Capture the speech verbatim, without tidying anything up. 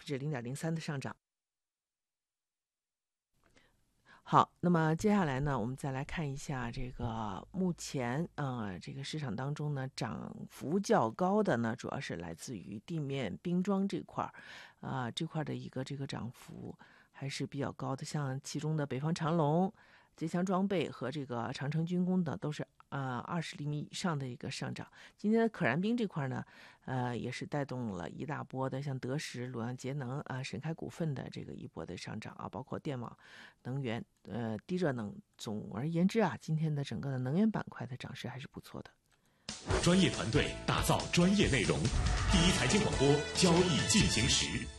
之零点零三的上涨。好，那么接下来呢，我们再来看一下这个目前呃这个市场当中呢，涨幅较高的呢，主要是来自于地面冰装这块儿，啊、呃、这块的一个这个涨幅还是比较高的，像其中的北方长龙、捷强装备和这个长城军工等都是呃二十厘米以上的一个上涨。今天的可燃冰这块呢，呃也是带动了一大波的，像德时、鲁阳节能啊、沈开股份的这个一波的上涨啊，包括电网、能源、呃低热能。总而言之啊，今天的整个的能源板块的涨势还是不错的。 专业团队打造专业内容，第一财经广播交易进行时。